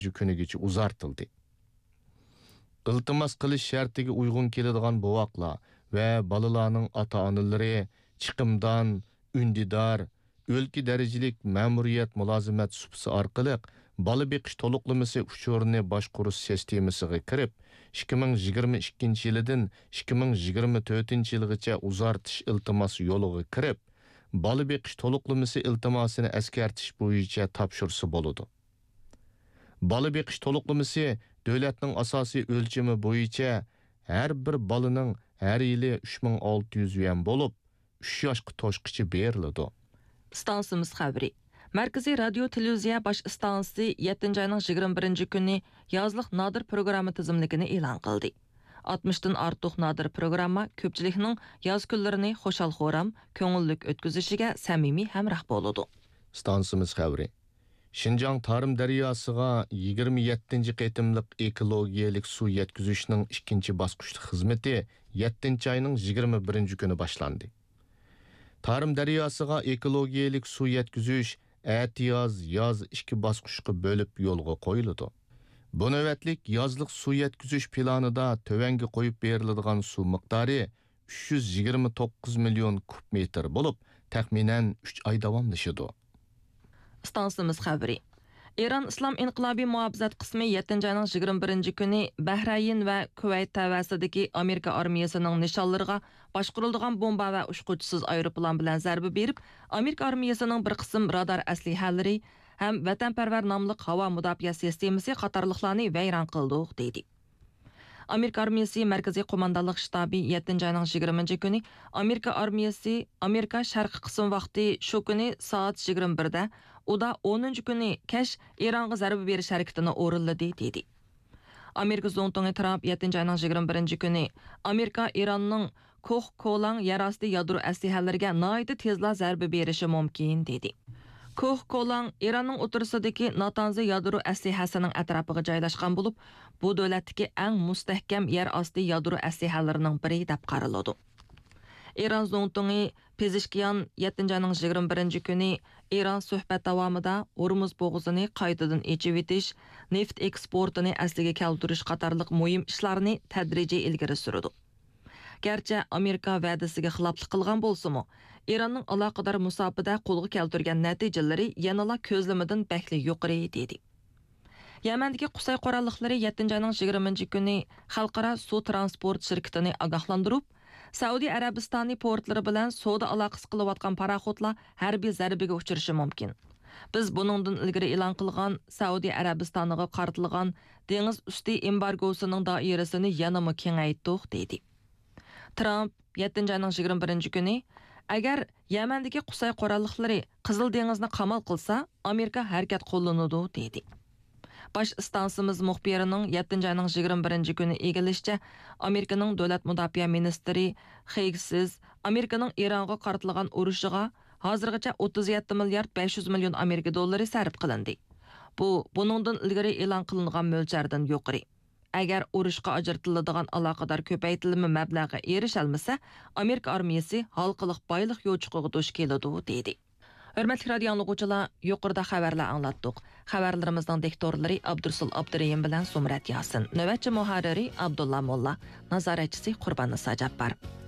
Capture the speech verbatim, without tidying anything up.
kunigacha uzartildi. İltimos qilish shartiga uyg'un keladigan bovaqlar va balalarning ota-onalari chiqimdan, ündidar, o'lka darajalik ma'muriyat mulozimat supsi orqali bola beqish to'liqlamasi uchurini boshqarish sistemasiga kirib, ikki ming yigirma ikkinchi yildan ikki ming yigirma to'rtinchi yilgacha uzartish iltimosi yo'liga kirib, bola beqish to'liqlamasi iltimosini askartish bo'yicha topshirsa bo'ladi. Bola beqish to'liqlamasi davlatning asosiy o'lchami bo'yicha har bir bolaning har yili uch ming olti yuz yuan bo'lib, uch yoshga to'shqichi beriladi. Stansimiz xabari. Markaziy radio televiziya bosh stansiyasi yettinchi ayning yigirma birinchi kuni yozliq nodir programma tizimligini e'lon qildi. oltmishdan ortiq nodir programma ko'pchilikning yoz kunlarini xo'shal-xo'ram, ko'ngillik o'tkazishiga samimiy hamroh bo'ladi. Stansimiz xabari. Şinjan Tarım daryosiga yigirma yettinchi qitimliq ekologiyalik suv yetkazishning ikkinchi bosqichli xizmati yettinchi ayning yigirma birinchi kuni boshlandi. Tarım daryosiga ekologiyalik suv yetkazish atiyoz yoz ikki bosqichga bo'lib yo'lga qo'yiladi. Bu navbatlik yozliq suv yetkazish planida tövanga qo'yib beriladigan suv miqdori uch yuz yigirma to'qqiz million kub metr bo'lib, taxminan uch oy davomlashadi. Stansimiz xabari. İran İslam İnqilobiy muhofizat qismi yettinchi ayning yigirma birinchi kuni Bahrayn va Kuvayt tavasidagi Amerika armiyasining nishonlariga boshqariladigan bomba va uchquchisiz aeroplan bilan zarba berib, Amerika armiyasining bir qism radar aslihalari ham vatanparvar nomli havo mudofaa sistemasi qatorliqlarni vayron qildi, dedi. Amerika armiyasi Markaziy qo'mondonlik shtabi yettinchi ayning yigirmanchi kuni Amerika armiyasi Amerika sharqi qism vaqti shu kuni soat yigirma birda uda o'ninchi kuni kash Eronga zarba berish harakatini o'rinladi, dedi. Amerika Zongtongi Trump yettinchi ayning yigirma birinchi kuni Amerika Eronning Koh-Kolang yarasti yadro aslihalariga noyda tezla zarba berishi mumkin, dedi. Koh-Kolang Eronning o'tirsidagi Natanzi yadro aslihasining atrofiga joylashgan bo'lib, bu davlatdagi eng mustahkam yer osti yadro aslihalarining biri deb qaraladi. Eron Zongtongi Pezeshkian yettinchi ayning yigirma birinchi kuni Eron suhbat davomida Hormuz bo'g'izini qaytadan echib etish, neft eksportini asliga keltirish qatorliq muhim ishlarni tadrijiy ilgari surdi. Gerçi Amerika va'dasiga xiloflik qilgan bo'lsa-mu, Eronning aloqador musofada qo'lga keltirgan natijalari yanala ko'zlamadan bakli yuqori, dedi. Yamandagi Qusay qurolliqlari yettinchi ayning yigirmanchi kuni xalqaro suv transport shirkatini ogohlantirib, Saudiya Arabistoni portlari bilan savdo aloqasi qilayotgan paraxotlar harbiy zarbaga uchrashi mumkin. Biz buningdan ilgari e'lon qilgan Saudiya Arabistoniga qaratilgan dengiz usti embargosining doirasini yanama kengaytirdik, dedi. Trump yettinchi ayning yigirma birinchi kuni agar Yamandagi Qusay qurolliqlari Qizil dengizni qamal qilsa, Amerika harakat qo'llanadi, dedi. Baş stansimiz muxbirining yettinchi ayning yigirma birinchi kuni egilishicha, Amerikaning davlat mudofaa ministri Heysiz Amerikaning Eronga qaratilgan urushiga hozirgacha o'ttiz yetti milliard besh yuz million Amerika dollari sarf qilindi. Bu buningdan ilgari e'lon qilingan mo'ljardan yuqori. Agar urushga ajratiladigan aloqador ko'paytirilma mablag'i erishalmasa, Amerika armiyasi halqiliq boylik yo'chiqiga duch keladi, dedi. Hörmətli radio anlıqçılar, yuqorida xabarlar anglatdik. Xabarlarimizning diktorlari Abdursul Abdurayim bilan Sumrat Yasin, navbatchi muharriri Abdulla Molla, nazoratchisi Qurbon Sajabbar.